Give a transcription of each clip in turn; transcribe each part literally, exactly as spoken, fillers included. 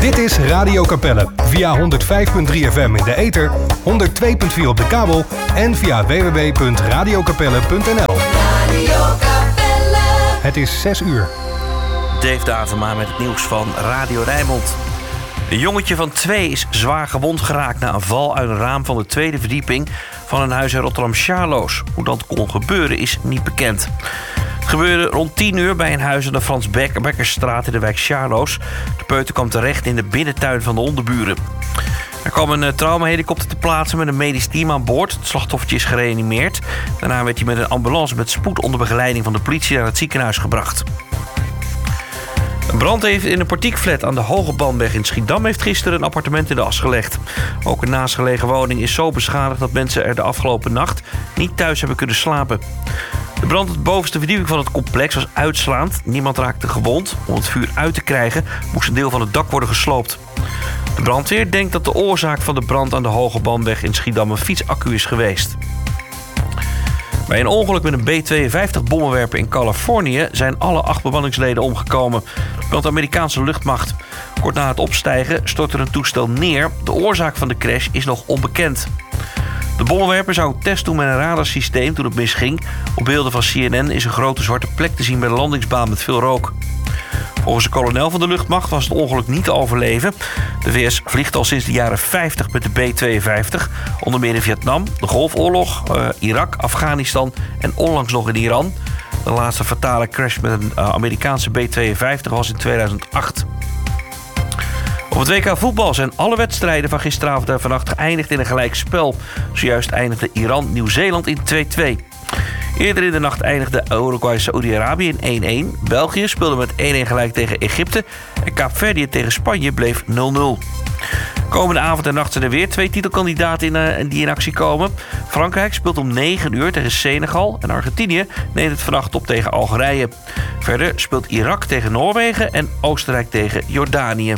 Dit is Radio Capelle via honderd vijf komma drie F M in de ether, honderd twee komma vier op de kabel en via w w w punt radio capelle punt n l. Radio Capelle. Het is zes uur. Dave Davema met het nieuws van Radio Rijnmond. Een jongetje van twee is zwaar gewond geraakt na een val uit een raam van de tweede verdieping van een huis in Rotterdam-Charloes. Hoe dat kon gebeuren is niet bekend. Het gebeurde rond tien uur bij een huis aan de Frans Bek- Bekkersstraat in de wijk Charloes. De peuter kwam terecht in de binnentuin van de onderburen. Er kwam een uh, traumahelikopter te plaatsen met een medisch team aan boord. Het slachtoffertje is gereanimeerd. Daarna werd hij met een ambulance met spoed onder begeleiding van de politie naar het ziekenhuis gebracht. Een brand heeft in een portiekflat aan de Hogebandweg in Schiedam heeft gisteren een appartement in de as gelegd. Ook een naastgelegen woning is zo beschadigd dat mensen er de afgelopen nacht niet thuis hebben kunnen slapen. De brand op de bovenste verdieping van het complex was uitslaand. Niemand raakte gewond. Om het vuur uit te krijgen moest een deel van het dak worden gesloopt. De brandweer denkt dat de oorzaak van de brand aan de Hogebandweg in Schiedam een fietsaccu is geweest. Bij een ongeluk met een B tweeënvijftig-bommenwerper in Californië zijn alle acht bemanningsleden omgekomen, meldt de Amerikaanse luchtmacht. Kort na het opstijgen stortte een toestel neer. De oorzaak van de crash is nog onbekend. De bommenwerper zou een test doen met een radarsysteem toen het misging. Op beelden van C N N is een grote zwarte plek te zien bij de landingsbaan met veel rook. Volgens de kolonel van de luchtmacht was het ongeluk niet te overleven. De V S vliegt al sinds de jaren vijftig met de B tweeënvijftig. Onder meer in Vietnam, de Golfoorlog, uh, Irak, Afghanistan en onlangs nog in Iran. De laatste fatale crash met een uh, Amerikaanse B tweeënvijftig was in tweeduizend acht. Op het W K voetbal zijn alle wedstrijden van gisteravond en vannacht geëindigd in een gelijkspel. Zojuist eindigde Iran-Nieuw-Zeeland in twee-twee. Eerder in de nacht eindigde Uruguay-Saoedi-Arabië in één-één. België speelde met één-één gelijk tegen Egypte. En Kaapverdië tegen Spanje bleef nul nul. Komende avond en nacht zijn er weer twee titelkandidaten in, uh, die in actie komen. Frankrijk speelt om negen uur tegen Senegal. En Argentinië neemt het vannacht op tegen Algerije. Verder speelt Irak tegen Noorwegen en Oostenrijk tegen Jordanië.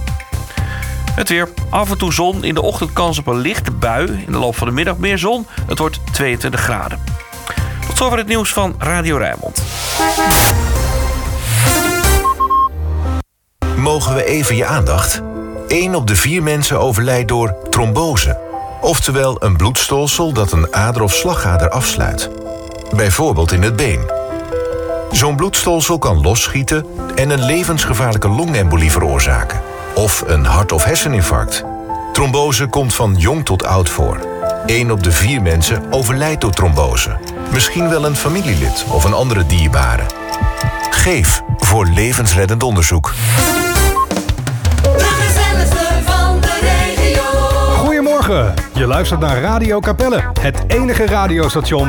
Het weer. Af en toe zon. In de ochtend kans op een lichte bui. In de loop van de middag meer zon. Het wordt tweeëntwintig graden. Tot zover het nieuws van Radio Rijnmond. Mogen we even je aandacht? Eén op de vier mensen overlijdt door trombose. Oftewel een bloedstolsel dat een ader of slagader afsluit. Bijvoorbeeld in het been. Zo'n bloedstolsel kan losschieten en een levensgevaarlijke longembolie veroorzaken. Of een hart- of herseninfarct. Trombose komt van jong tot oud voor. Eén op de vier mensen overlijdt door trombose. Misschien wel een familielid of een andere dierbare. Geef voor levensreddend onderzoek. De gezelligste van de regio. Goedemorgen, je luistert naar Radio Capelle, het enige radiostation